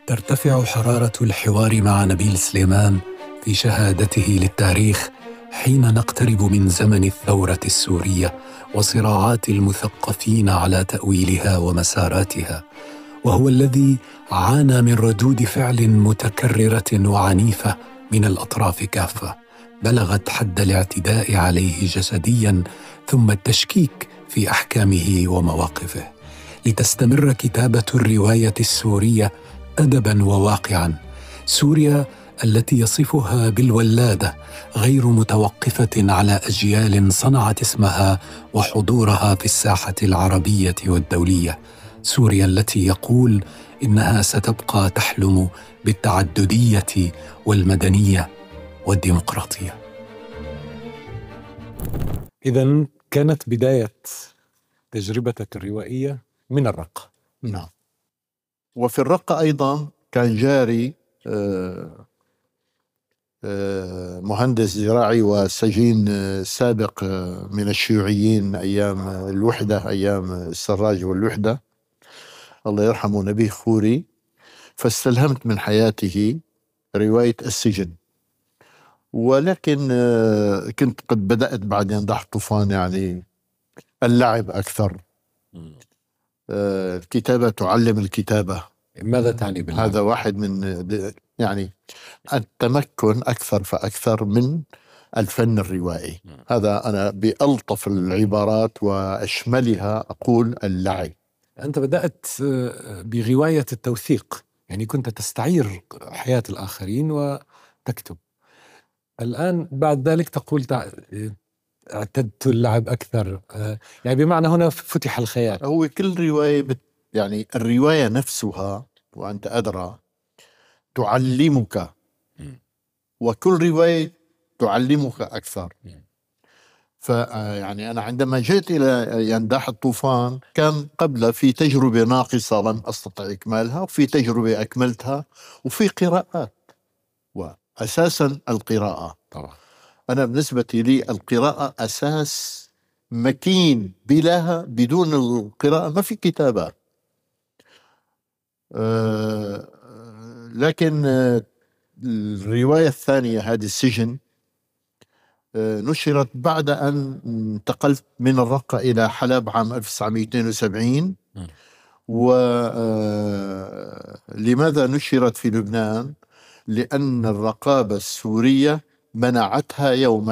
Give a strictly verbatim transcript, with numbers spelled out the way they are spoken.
ترتفع حرارة الحوار مع نبيل سليمان في شهادته للتاريخ حين نقترب من زمن الثورة السورية وصراعات المثقفين على تأويلها ومساراتها، وهو الذي عانى من ردود فعل متكررة وعنيفة من الأطراف كافة بلغت حد الاعتداء عليه جسدياً ثم التشكيك في أحكامه ومواقفه، لتستمر كتابة الرواية السورية أدباً وواقعاً. سوريا التي يصفها بالولادة غير متوقفة على أجيال صنعت اسمها وحضورها في الساحة العربية والدولية. سوريا التي يقول إنها ستبقى تحلم بالتعددية والمدنية والديمقراطية. إذن كانت بداية تجربتك الروائية من الرقة. نعم، وفي الرقة أيضا كان جاري مهندس زراعي وسجين سابق من الشيوعيين أيام الوحدة، أيام السراج والوحدة، الله يرحمه، نبيه خوري. فاستلهمت من حياته رواية السجن، ولكن كنت قد بدأت بعد ينضح طوفان يعني اللعب أكثر. الكتابة تعلم الكتابة. ماذا تعني باللعب؟ هذا واحد من يعني التمكن أكثر فأكثر من الفن الروائي. م. هذا أنا بألطف العبارات وأشملها أقول اللعب. أنت بدأت برواية التوثيق، يعني كنت تستعير حياة الآخرين وتكتب. الآن بعد ذلك تقول اعتدت اللعب أكثر، يعني بمعنى هنا فتح الخيال. هو كل رواية بت يعني الرواية نفسها وأنت أدرى تعلمك، م. وكل رواية تعلمك أكثر. م. فيعني أنا عندما جئت إلى ينداح الطوفان كان قبل في تجربة ناقصة لم أستطع إكمالها، وفي تجربة أكملتها، وفي قراءات. وأساسا القراءة طبعا. أنا بالنسبة لي القراءة أساس مكين، بلاها بدون القراءة ما في كتابة. أه لكن الرواية الثانية هذه السجن نشرت بعد أن انتقلت من الرقة إلى حلب عام ألف وتسعمائة واثنين وسبعين. ولماذا نشرت في لبنان؟ لأن الرقابة السورية منعتها يوما